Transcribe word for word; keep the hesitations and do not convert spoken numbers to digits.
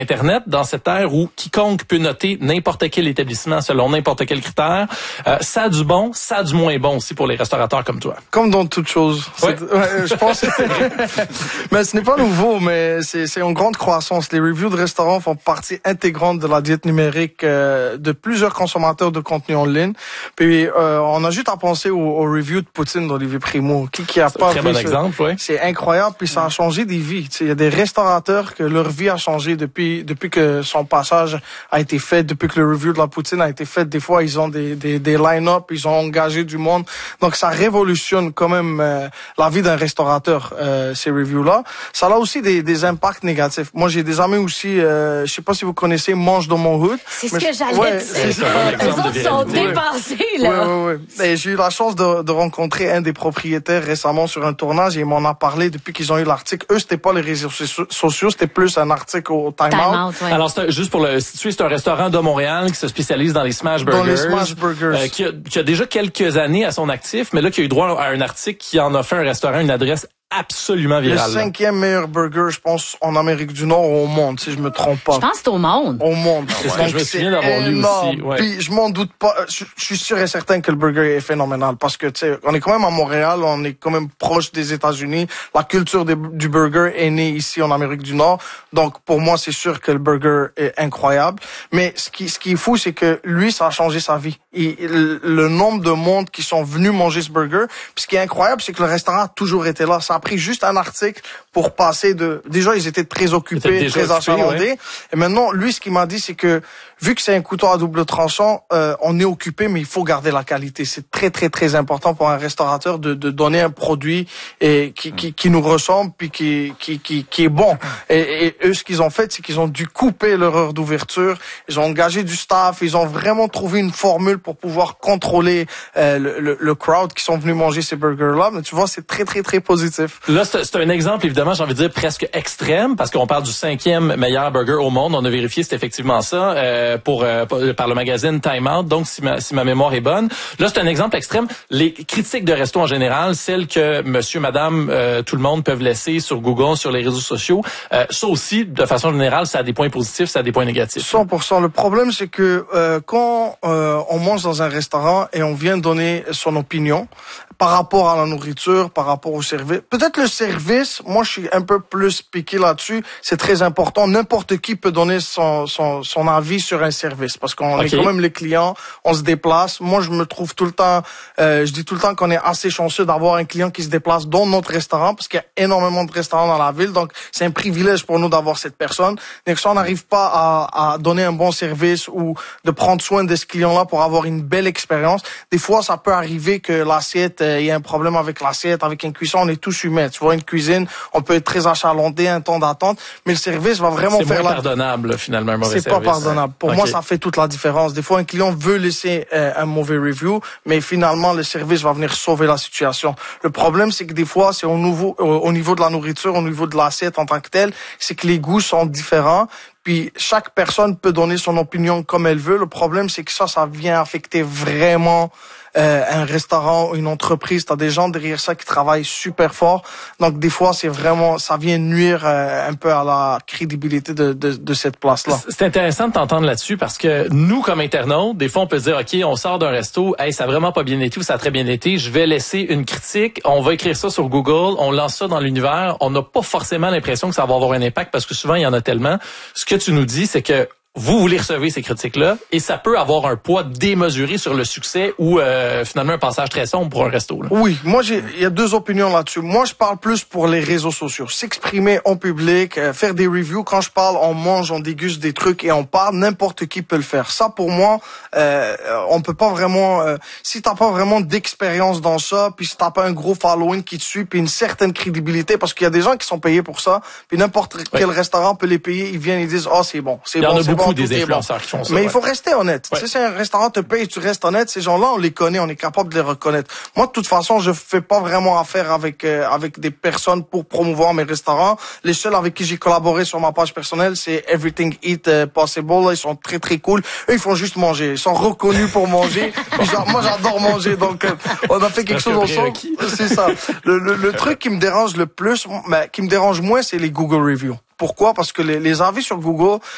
Internet, dans cette ère où quiconque peut noter n'importe quel établissement selon n'importe quel critère, euh, ça a du bon, ça a du moins bon aussi pour les restaurateurs comme toi. Comme dans toute chose. Ouais. Ouais, je pense que mais ce n'est pas nouveau, mais c'est, c'est une grande croissance. Les reviews de restaurants font partie intégrante de la diète numérique euh, de plusieurs consommateurs de contenu en ligne. Puis euh, on a juste à penser aux, aux reviews de poutine d'Olivier Primo. Qui, qui a c'est pas un très bon ce... exemple, oui. C'est incroyable, puis ça a changé des vies. Il y a des restaurateurs que leur vie a changé depuis depuis que son passage a été fait, depuis que le review de la poutine a été fait. Des fois, ils ont des, des, des line-up, ils ont engagé du monde. Donc, ça révolutionne quand même euh, la vie d'un restaurateur, euh, ces reviews-là. Ça a aussi des, des impacts négatifs. Moi, j'ai des amis aussi, euh, je sais pas si vous connaissez Mange dans mon hood. C'est ce que j'allais ouais, dire. c'est ça. Les autres sont dépassés, là. Oui, oui, oui. Et j'ai eu la chance de, de rencontrer un des propriétaires récemment sur un tournage et il m'en a parlé depuis qu'ils ont eu l'article. Eux, c'était pas les réseaux sociaux, c'était plus un article au Time, Time Out. Out, ouais. Alors, c'est un, juste pour le situer, c'est un restaurant de Montréal qui se spécialise dans les smash burgers. Dans les smash burgers. Euh, qui, a, qui a déjà quelques années à son actif, mais là, qui a eu droit à un article qui en a fait un restaurant, une adresse absolument virale. Le cinquième meilleur burger, je pense, en Amérique du Nord ou au monde, si je me trompe pas. Je pense que c'est au monde. Au monde. C'est ce que je me souviens d'avoir lu aussi. Ouais. Puis je m'en doute pas. Je, je suis sûr et certain que le burger est phénoménal parce que tu sais, on est quand même à Montréal, on est quand même proche des États-Unis. La culture des, du burger est née ici en Amérique du Nord. Donc pour moi, c'est sûr que le burger est incroyable. Mais ce qui, ce qui est fou, c'est que lui, ça a changé sa vie. Et le, le nombre de monde qui sont venus manger ce burger. Puis ce qui est incroyable, c'est que le restaurant a toujours été là. Ça a pris juste un article pour passer de... Déjà, ils étaient très occupés, très achalandés. Ouais. Et maintenant, lui, ce qu'il m'a dit, c'est que vu que c'est un couteau à double tranchant, euh, on est occupé, mais il faut garder la qualité. C'est très, très, très important pour un restaurateur de, de donner un produit et qui, qui, qui nous ressemble puis qui, qui, qui, qui est bon. Et, et eux, ce qu'ils ont fait, c'est qu'ils ont dû couper leur heure d'ouverture. Ils ont engagé du staff. Ils ont vraiment trouvé une formule pour pouvoir contrôler euh, le, le, le crowd qui sont venus manger ces burgers-là. Mais tu vois, c'est très, très, très positif. Là, c'est, c'est un exemple, évidemment, j'ai envie de dire presque extrême, parce qu'on parle du cinquième meilleur burger au monde. On a vérifié, c'est effectivement ça. Euh, Pour, euh, par le magazine Time Out, donc si ma, si ma mémoire est bonne. Là, c'est un exemple extrême. Les critiques de resto en général, celles que monsieur, madame, euh, tout le monde peuvent laisser sur Google, sur les réseaux sociaux, euh, ça aussi, de façon générale, ça a des points positifs, ça a des points négatifs. cent pour cent. Le problème, c'est que euh, quand euh, on mange dans un restaurant et on vient donner son opinion par rapport à la nourriture, par rapport au service, peut-être le service, moi, je suis un peu plus piqué là-dessus, c'est très important. N'importe qui peut donner son, son, son avis sur un service parce qu'on okay. est quand même les clients, on se déplace. Moi, je me trouve tout le temps, euh, je dis tout le temps qu'on est assez chanceux d'avoir un client qui se déplace dans notre restaurant parce qu'il y a énormément de restaurants dans la ville, donc c'est un privilège pour nous d'avoir cette personne. Donc, si on n'arrive pas à, à donner un bon service ou de prendre soin de ce client-là pour avoir une belle expérience, des fois, ça peut arriver que l'assiette, il y a un problème avec l'assiette, avec une cuisson, on est tous humains. Tu vois, une cuisine, on peut être très achalandé, un temps d'attente, mais le service va vraiment c'est faire moins la... pardonnable, finalement, un mauvais c'est service. C'est pas pardonnable. Pour okay. moi, ça fait toute la différence. Des fois, un client veut laisser euh, un mauvais review, mais finalement, le service va venir sauver la situation. Le problème, c'est que des fois, c'est au niveau, au, au niveau de la nourriture, au niveau de l'assiette en tant que telle, c'est que les goûts sont différents. Puis chaque personne peut donner son opinion comme elle veut. Le problème, c'est que ça, ça vient affecter vraiment euh, un restaurant, une entreprise. T'as des gens derrière ça qui travaillent super fort. Donc des fois, c'est vraiment, ça vient nuire euh, un peu à la crédibilité de, de, de cette place-là. C'est intéressant de t'entendre là-dessus parce que nous, comme internautes, des fois, on peut se dire, ok, on sort d'un resto, hey, ça a vraiment pas bien été ou ça a très bien été. Je vais laisser une critique. On va écrire ça sur Google. On lance ça dans l'univers. On n'a pas forcément l'impression que ça va avoir un impact parce que souvent, il y en a tellement. Ce que tu nous dis, c'est que vous voulez recevoir ces critiques-là et ça peut avoir un poids démesuré sur le succès ou euh, finalement un passage très sombre pour un resto. Là. Oui, moi j'ai il y a deux opinions là-dessus. Moi je parle plus pour les réseaux sociaux, s'exprimer en public, euh, faire des reviews. Quand je parle, on mange, on déguste des trucs et on parle. N'importe qui peut le faire. Ça pour moi, euh, on peut pas vraiment. Euh, si t'as pas vraiment d'expérience dans ça, puis si t'as pas un gros following qui te suit, puis une certaine crédibilité, parce qu'il y a des gens qui sont payés pour ça, puis n'importe oui. quel restaurant peut les payer. Ils viennent, ils disent ah oh, c'est bon, c'est bon, c'est bon. Beaucoup des influenceurs qui font ça. Mais ouais. il faut rester honnête. Ouais. Tu sais, si un restaurant te paye, tu restes honnête. Ces gens-là, on les connaît, on est capable de les reconnaître. Moi, de toute façon, je fais pas vraiment affaire avec euh, avec des personnes pour promouvoir mes restaurants. Les seuls avec qui j'ai collaboré sur ma page personnelle, c'est Everything Eat uh, Possible. Là, ils sont très très cool. Eux, ils font juste manger. Ils sont reconnus pour manger. Genre, moi, j'adore manger, donc euh, on a fait quelque chose ensemble. C'est ça. Le, le, le truc qui me dérange le plus, mais qui me dérange moins, c'est les Google Reviews. Pourquoi? Parce que les, les avis sur Google,